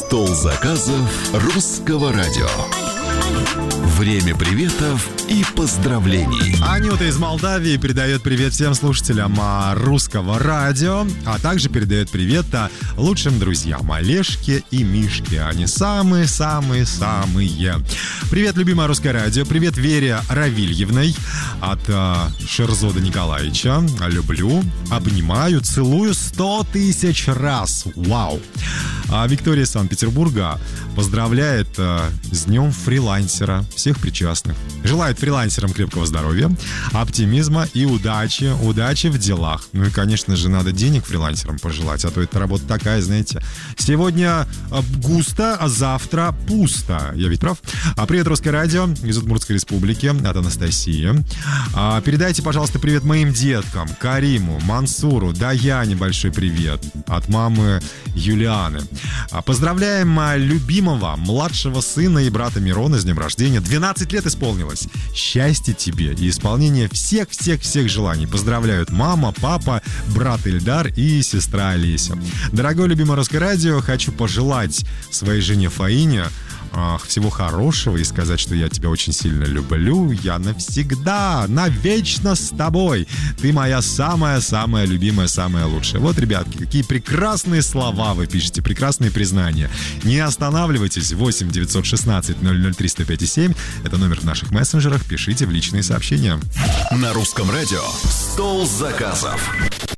Стол заказов русского радио. Время приветов и поздравлений. Анюта из Молдавии передает привет всем слушателям русского радио, а также передает привет лучшим друзьям Олежке и Мишке. Они самые-самые-самые. Привет, любимое русское радио. Привет Вере Равильевной от Шерзода Николаевича. Люблю, обнимаю, целую 100 тысяч раз. Вау. Виктория из Санкт-Петербурга поздравляет с днем фрилансера всех причастных. Желает фрилансерам крепкого здоровья, оптимизма и удачи. Удачи в делах. Ну и, конечно же, надо денег фрилансерам пожелать, а то эта работа такая, знаете. Сегодня густо, а завтра пусто. Я ведь прав? Привет, Русское радио из Удмуртской республики от Анастасии. Передайте, пожалуйста, привет моим деткам. Кариму, Мансуру, Даяне большой привет от мамы Юлианы. Поздравляем любимого младшего сына и брата Мирона с днем рождения. 12 лет исполнилось. Счастья тебе и исполнения всех желаний. Поздравляют мама, папа, брат Ильдар и сестра Олеся. Дорогое любимое Русское радио, хочу пожелать своей жене Фаине всего хорошего и сказать, что я тебя очень сильно люблю. Я навсегда, навечно с тобой. Ты моя самая-самая любимая, самая лучшая. Вот, ребятки, какие прекрасные слова вы пишете, прекрасные признания. Не останавливайтесь. 8 916 003 105,7. Это номер в наших мессенджерах. Пишите в личные сообщения. На Русском радио «Стол заказов».